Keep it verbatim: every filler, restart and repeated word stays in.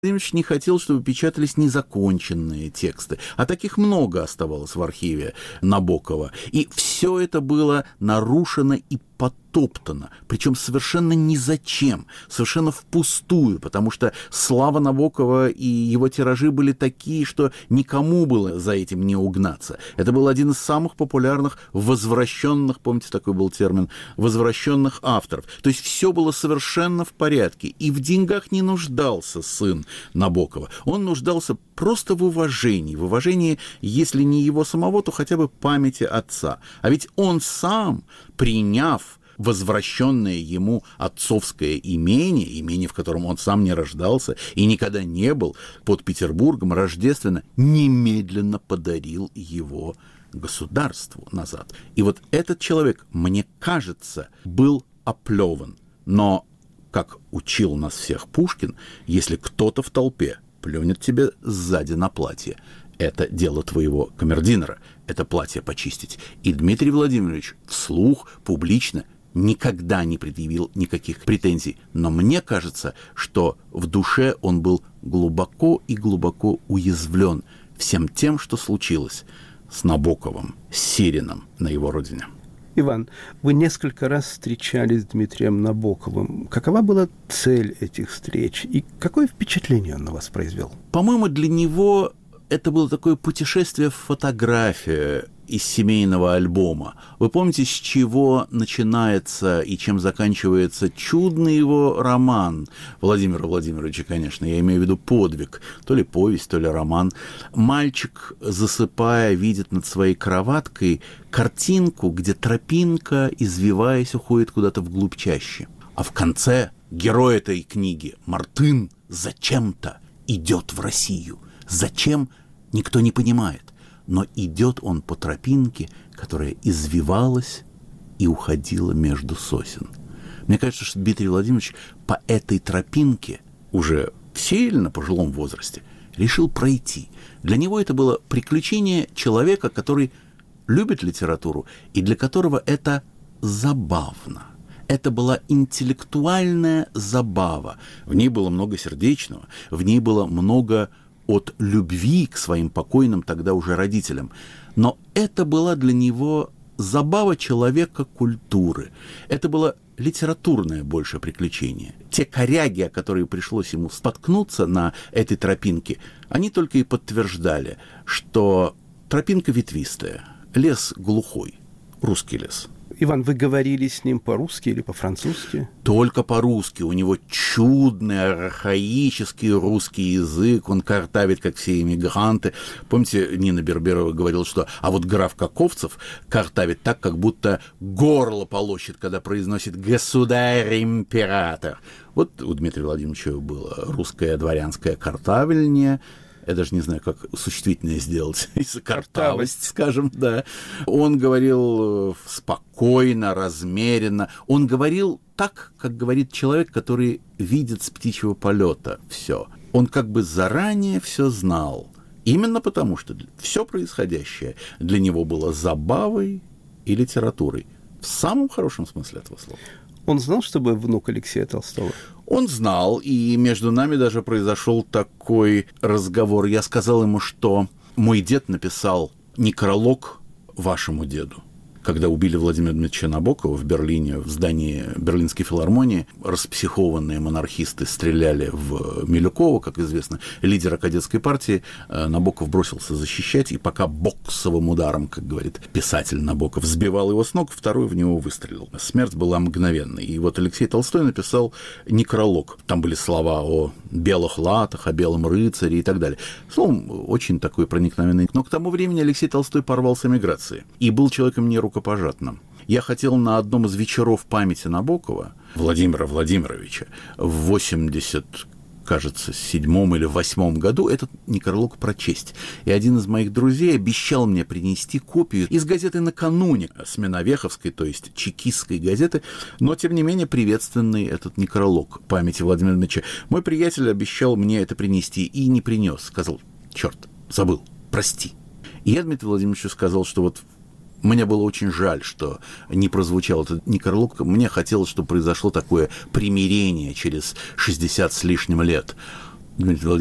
Владимирович не хотел, чтобы печатались незаконченные тексты, а таких много оставалось в архиве Набокова. И все это было нарушено и потоптано, причем совершенно ни зачем, совершенно впустую, потому что слава Набокова и его тиражи были такие, что никому было за этим не угнаться. Это был один из самых популярных возвращенных, помните, такой был термин, возвращенных авторов. То есть все было совершенно в порядке, и в деньгах не нуждался сын Набокова. Он нуждался просто в уважении, в уважении, если не его самого, то хотя бы памяти отца. А ведь он сам, приняв возвращенное ему отцовское имение, имение, в котором он сам не рождался и никогда не был, под Петербургом, рождественно, немедленно подарил его государству назад. И вот этот человек, мне кажется, был оплеван. Но, как учил нас всех Пушкин, если кто-то в толпе плюнет тебе сзади на платье, это дело твоего камердинера, это платье почистить. И Дмитрий Владимирович вслух, публично никогда не предъявил никаких претензий. Но мне кажется, что в душе он был глубоко и глубоко уязвлен всем тем, что случилось с Набоковым, с Сириным на его родине. Иван, вы несколько раз встречались с Дмитрием Набоковым. Какова была цель этих встреч и какое впечатление он на вас произвел? По-моему, для него это было такое путешествие в фотографию из семейного альбома. Вы помните, с чего начинается и чем заканчивается чудный его роман Владимира Владимировича, конечно, я имею в виду подвиг, то ли повесть, то ли роман. Мальчик, засыпая, видит над своей кроваткой картинку, где тропинка, извиваясь, уходит куда-то вглубь чащи. А в конце герой этой книги, Мартын, зачем-то идет в Россию. Зачем? Никто не понимает. Но идет он по тропинке, которая извивалась и уходила между сосен. Мне кажется, что Дмитрий Владимирович по этой тропинке, уже в сильно пожилом возрасте, решил пройти. Для него это было приключение человека, который любит литературу, и для которого это забавно. Это была интеллектуальная забава. В ней было много сердечного, в ней было много от любви к своим покойным тогда уже родителям. Но это была для него забава человека культуры. Это было литературное больше приключение. Те коряги, о которые пришлось ему споткнуться на этой тропинке, они только и подтверждали, что тропинка ветвистая, лес глухой, русский лес. Иван, вы говорили с ним по-русски или по-французски? Только по-русски. У него чудный, архаический русский язык. Он картавит, как все иммигранты. Помните, Нина Берберова говорила, что а вот граф Каковцев картавит так, как будто горло полощет, когда произносит «государь-император». Вот у Дмитрия Владимировича было русское дворянское картавление. Я даже не знаю, как существительное сделать, картавость, скажем, да. Он говорил спокойно, размеренно. Он говорил так, как говорит человек, который видит с птичьего полета все. Он как бы заранее все знал. Именно потому, что все происходящее для него было забавой и литературой. В самом хорошем смысле этого слова. Он знал, что вы внук Алексея Толстого? Он знал, и между нами даже произошел такой разговор. Я сказал ему, что мой дед написал некролог вашему деду. Когда убили Владимира Дмитриевича Набокова в Берлине, в здании Берлинской филармонии, распсихованные монархисты стреляли в Милюкова, как известно, лидера кадетской партии. Набоков бросился защищать, и пока боксовым ударом, как говорит писатель Набоков, сбивал его с ног, второй в него выстрелил. Смерть была мгновенной. И вот Алексей Толстой написал некролог. Там были слова о белых латах, о белом рыцаре и так далее. Словом, очень такой проникновенный. Но к тому времени Алексей Толстой порвал с эмиграцией и был человеком не рукопожатным. Я хотел на одном из вечеров памяти Набокова, Владимира Владимировича, в восемьдесят, кажется, седьмом или восьмом году этот некролог прочесть. И один из моих друзей обещал мне принести копию из газеты «Накануне», Сменовеховской, то есть чекистской газеты, но, тем не менее, приветственный этот некролог памяти Владимира Дмитриевича. Мой приятель обещал мне это принести и не принес. Сказал: черт, забыл, прости. И я Дмитрию Владимировичу сказал, что вот мне было очень жаль, что не прозвучал этот некролог. Мне хотелось, чтобы произошло такое примирение через шестьдесят с лишним лет. Дмитрий